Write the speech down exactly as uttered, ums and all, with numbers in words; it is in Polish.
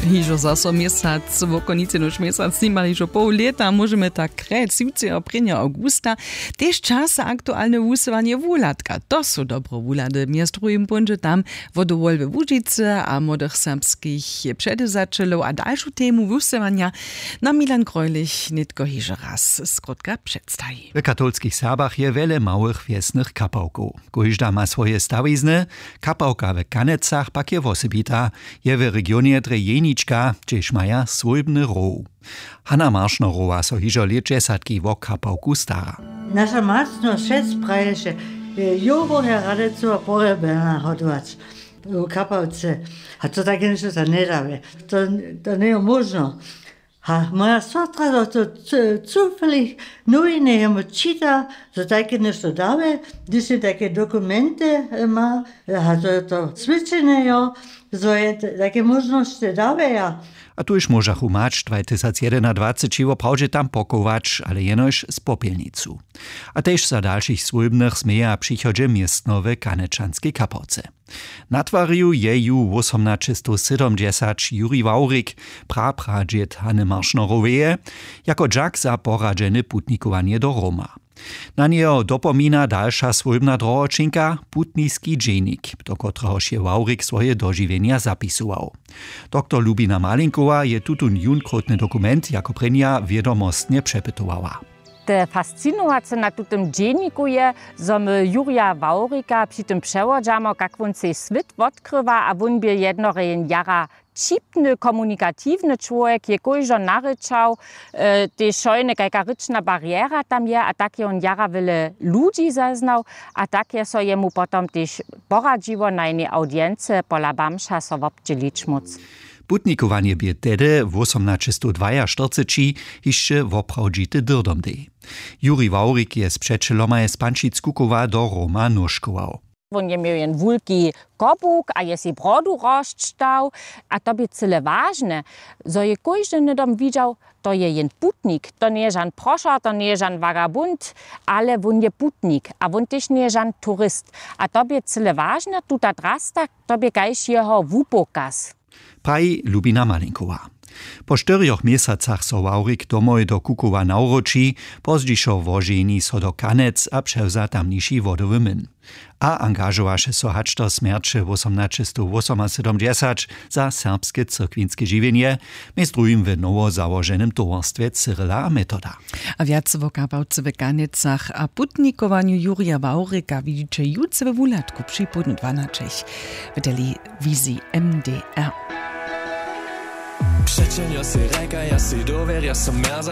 Hižo zaso mjesac, v okonici nož mjesac snimali hižo pol leta, możemy tak kreć, siwce oprinja augusta, tež čas aktualne wusovanje wulatka. To su dobro wulady, mjestrujim bunže tam wodowolwe Łužice a młodych serbskich przedezačelov a dalšu temu wusovanja na Milan Greulich nitko hižo raz skrótka przedstawi. W katolskich Serbach je wiele małych wiesnych kapałków. Każda ma swoje stawizny, kapałka w Kanecach pak je wosebita, je w regionie Drejenička, gdzieś maja swójbny row. Hanna Marsznerowa so hižo let dziesiątki wo kapałku stara. Nasza macno šest praje, že jovo heradecu a porebena hodovac u kapałce. A to takie nešto sa nedaje. To, to nie je možno. A moja sotra to zufällig novine jemu čita, že také nešto dáve, když je také dokumente má, a to je to cvičené, jo, so je také možnosti dáve, ja. A tu już może humacz dwa tysiące jedenadvadsať woprawdzie tam pokować, ale jenoż z popielnicu. A też za dalszych swójbnych smieja przychodzie miestnowe kaneczanskie kapałce. Na twariu je ju osiemnaście siedemdziesiąt Juri Waurik, prapradziet Hanny Marsznerowej, jako dżak za poradzene putnikowanie do Roma. Na niego dopomina dalsza swójbna drogočinka, putniski dženik, do kotrehož je Waurik swoje dožiwienia zapisował. Doktor Lubina Malinkowa je tutun junkrotny dokument jako prenia wiedomostnie przepytowała. Te fascinowace na tym dzienniku je, że my Jurija Waurika przy tym przewodzamy, jak on się świat odkrywa, a on był jednorejen jara cipny, komunikatywny człowiek, je kojżo naryczał, e, te szojne, jaka ryczna bariera tam je, a takie on jara wiele ludzi zaznał, a takie so jemu potem też poradziło na jednej audiencji pola Bamsza so wobdzielić móc. Putnikowanie bie tedy w osiemnaście czterdzieści jeszcze woprawdzity dyrdom dej. Juri Waurik je z przeczyloma z Pančic-Kukowa do Roma noszkował. On je miał jen wulki kobuk, a je si brodu rozcztał, a to by cyle ważne, że je każdy nedom widział, to je jen putnik, to nie jest żan proszar, to nie jest żan vagabund, ale on je putnik, a on też nie jest żan turyst. A to by cyle ważne, tuta drasta, to by gajś jeho wupokaz. Praji Lubina Malinkowa. Po czterech miesacach so Waurik domoj do Kukowa nauroči, pozdzišo woženi so do Kanec a převza tamniši wodowy myn. A angažowaše so hač do smierče osiemnaście siedemdziesiąt za serbskie cyrkwinskie žiwienie, mez drugim w nowo załoženym towarstwie Cyrila a Metoda. A wiac wo kapałce w Kanecach a putnikowaniu Jurija Waurika widzicie jutce we wulatku przy podnu dwanaście w telewizji M D R. Przecież ja si reka, ja si dover, ja sam merza.